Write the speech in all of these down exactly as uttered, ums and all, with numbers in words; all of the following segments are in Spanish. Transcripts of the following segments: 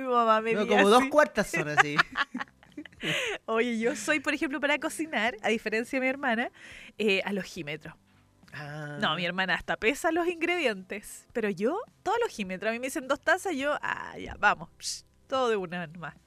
mi mamá me No, diga como dos así. cuartas son así. Oye, yo soy, por ejemplo, para cocinar, a diferencia de mi hermana, eh, al ojímetro. Ah. No, mi hermana hasta pesa los ingredientes, pero yo, todo al ojímetro. A mí me dicen dos tazas, yo, ah, ya, vamos, psh, todo de una más.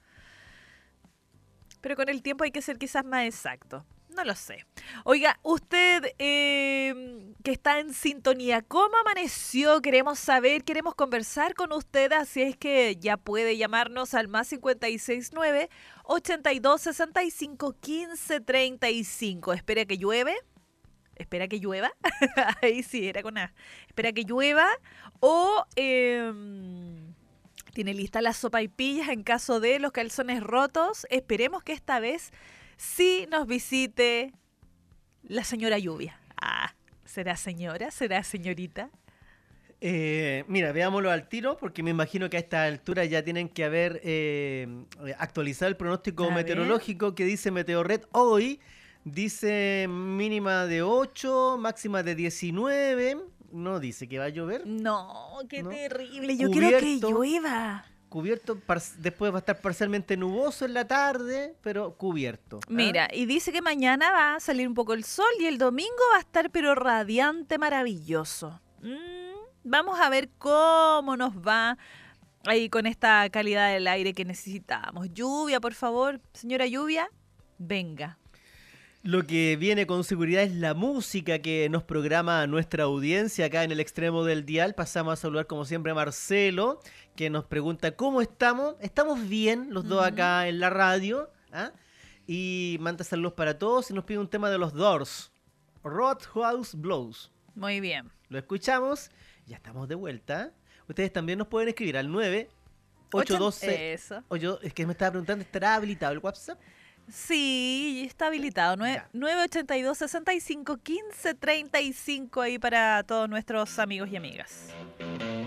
Pero con el tiempo hay que ser quizás más exacto. No lo sé. Oiga, usted eh, que está en sintonía, ¿cómo amaneció? Queremos saber, queremos conversar con usted, así es que ya puede llamarnos al más cincuenta y seis nueve, ochenta y dos, sesenta y cinco, quince, treinta y cinco. Espera que llueve. Espera que llueva. Ahí sí, era con A. Espera que llueva. O eh, tiene lista la sopaipillas en caso de los calzones rotos. Esperemos que esta vez sí nos visite la señora Lluvia. Ah, ¿será señora? ¿Será señorita? Eh, mira, veámoslo al tiro, porque me imagino que a esta altura ya tienen que haber eh, actualizado el pronóstico A meteorológico ver. que dice Meteorred hoy. Dice mínima de ocho, máxima de diecinueve. No dice que va a llover. No, qué ¿No? terrible. Yo quiero que Cubierto. llueva. Cubierto, par- después va a estar parcialmente nuboso en la tarde, pero cubierto. ¿ah? Mira, y dice que mañana va a salir un poco el sol y el domingo va a estar pero radiante, maravilloso. Mm, vamos a ver cómo nos va ahí con esta calidad del aire que necesitamos. Lluvia, por favor, señora Lluvia, venga. Lo que viene con seguridad es la música que nos programa nuestra audiencia acá en el extremo del dial. Pasamos a saludar como siempre a Marcelo, que nos pregunta cómo estamos. Estamos bien los dos Ujú. acá en la radio. ¿ah? Y manda saludos para todos y nos pide un tema de los Doors, Roadhouse Blues. Muy bien. Lo escuchamos, ya estamos de vuelta. Ustedes también nos pueden escribir al nueve ocho doce. Eso. Oye, es que me estaba preguntando, ¿estará habilitado el WhatsApp? Sí, está habilitado. Ya. nueve ochenta y dos, sesenta y cinco, quince, treinta y cinco ahí para todos nuestros amigos y amigas.